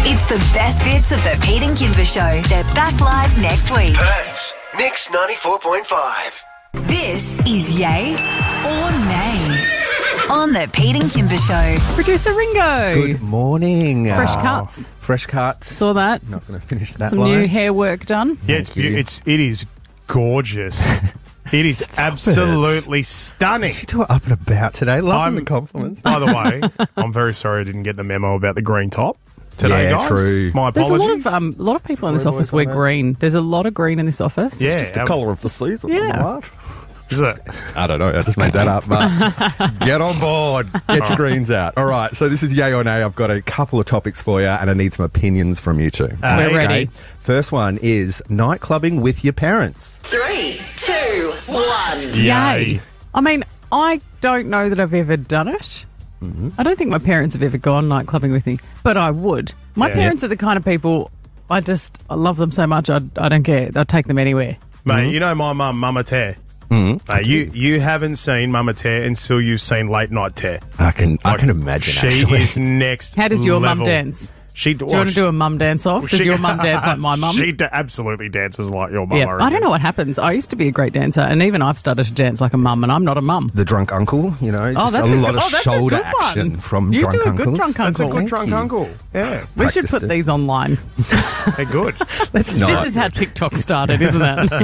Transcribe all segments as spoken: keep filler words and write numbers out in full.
It's the best bits of the Pete and Kimber Show. They're back live next week. Perth's Mix ninety-four point five. This is Yay or Nay on the Pete and Kimber Show. Producer Ringo. Good morning. Fresh Oh, cuts. Fresh cuts. Saw that. Not going to finish that Some line. new hair work done. Yeah, it's, Thank you. beau- it's it is gorgeous. It is Stop absolutely stunning. You do it up and about today. Loving I'm- the compliments. By the way, I'm very sorry I didn't get the memo about the green top today, Yeah, guys. true. My There's apologies. a lot of um, a lot of people in this We're office working wear on that. green. There's a lot of green in this office. yeah, Just the um, colour of the season. Yeah. What? is it? I don't know. I just made that up. But get on board. Get your greens out. All right. So this is Yay or Nay. I've got a couple of topics for you, and I need some opinions from you two. Uh, We're ready. First one is night clubbing with your parents. Three, two, one. Yay. I mean, I don't know that I've ever done it. Mm-hmm. I don't think my parents have ever gone night clubbing with me, but I would. My Yeah. parents are the kind of people, I just I love them so much, I, I don't care. I'll take them anywhere. Mate, you know my mum, Mama Tear. Mm-hmm. Uh, you you haven't seen Mama Tear until you've seen Late Night Tear. I can I Like, can imagine. She actually. is next. How does your mum level. dance? She Do you want to do a mum dance off? Does your mum dance like my mum? She d- absolutely dances like your mum. Yeah, I don't know what happens. I used to be a great dancer, and even I've started to dance like a mum, and I'm not a mum. The drunk uncle, you know, Oh, just that's a a lot good- of oh, that's a shoulder good action one. from You drunk do a good uncles. drunk That's a uncle. good Thank drunk you. uncle. Yeah, We should practiced put it. these online. they're good. Let's not. This is how TikTok started, isn't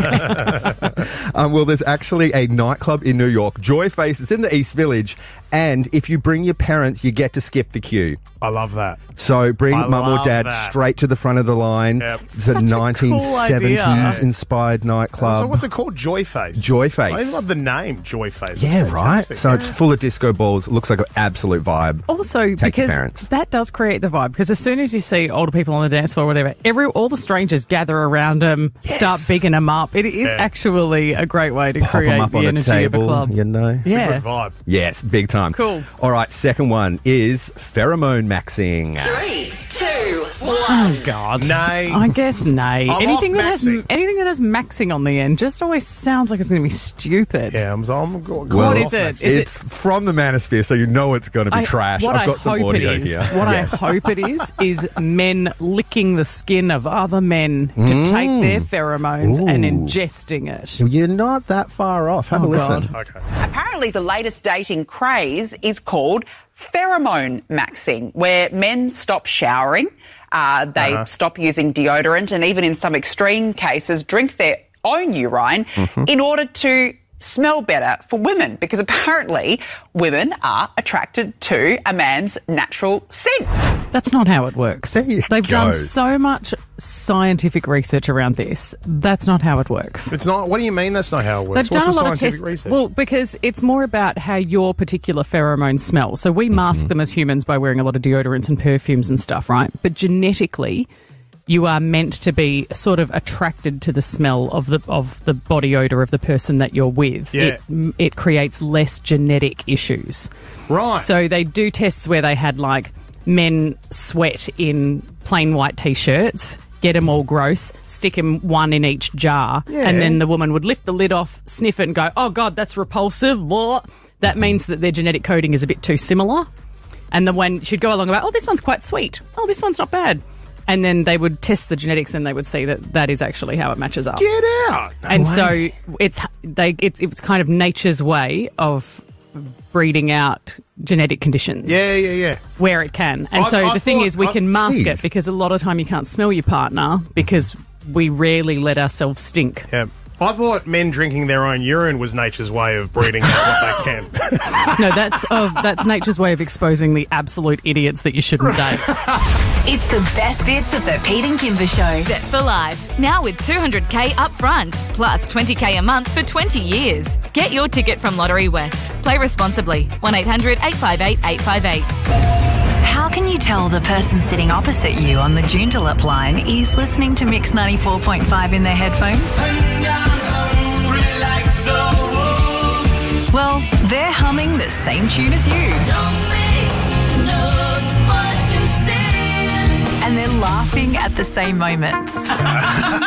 it? Um, well, there's actually a nightclub in New York, Joy Face. It's in the East Village, and if you bring your parents, you get to skip the queue. I love that. So bring I mum or love dad that. straight to the front of the line. Yep. It's a Such a cool nineteen seventies idea. inspired nightclub. So what's it called? Joy Face. Joy Face. I love the name Joy Face. It's Yeah, right. fantastic. So Yeah. it's full of disco balls. It looks like an absolute vibe. Also, Take your because parents. that does create the vibe. Because as soon as you see older people on the dance floor or whatever, every all the strangers gather around them, start bigging them up. It is Yeah. actually a great way to Pop create them up the on a energy of a table, club. you know. It's Yeah. a good vibe. Yes, big time. Cool. All right, second one is pheromone maxing. Three, two, one. Oh God! Nay. I guess nay. I'm anything off that has maxing. anything that has maxing on the end just always sounds like it's going to be stupid. Yeah, I'm. I'm go- go Well, What off is it? next. Is it's from the Manosphere, so you know it's going to be I- trash. What I've I got some hope audio it is, here. What Yes. I hope it is, is men licking the skin of other men to take their pheromones and Ooh. ingesting it. You're not that far off. Have Oh, a listen. God. Okay. Apparently, the latest dating craze is called pheromone maxing, where men stop showering, uh, they Uh-huh. stop using deodorant, and even in some extreme cases, drink their own urine in order to smell better for women, because apparently women are attracted to a man's natural scent. That's not how it works. There you They've go. done so much scientific research around this. That's not how it works. It's not. What do you mean? That's not how it works. They've What's done a the lot of scientific tests. research? Well, because it's more about how your particular pheromones smell. So we mask Mm-hmm. them as humans by wearing a lot of deodorants and perfumes and stuff, right? But genetically, you are meant to be sort of attracted to the smell of the of the body odor of the person that you're with. Yeah. It, it creates less genetic issues. right. So they do tests where they had like men sweat in plain white t-shirts, get them all gross, stick them one in each jar, Yeah. and then the woman would lift the lid off, sniff it and go, oh God, that's repulsive. Blah. That means that their genetic coding is a bit too similar. And then when she'd go along about, oh, this one's quite sweet. Oh, this one's not bad. And then they would test the genetics and they would see that that is actually how it matches up. Get out. And so it's they it's it's kind of nature's way of breeding out genetic conditions Yeah, yeah, yeah. where it can. And I- so I the thing thought- is we I- can mask Jeez. it because a lot of time you can't smell your partner because we rarely let ourselves stink. Yeah. I thought men drinking their own urine was nature's way of breeding out what they can. No, that's of that's nature's way of exposing the absolute idiots that you shouldn't date. It's the best bits of the Pete and Kimber Show. Set for life. Now with two hundred k up front, plus twenty k a month for twenty years. Get your ticket from Lottery West. Play responsibly. one eight hundred eight five eight eight five eight. How can you tell the person sitting opposite you on the Joondalup line is listening to Mix ninety-four point five in their headphones? Well, they're humming the same tune as you. And they're laughing at the same moments.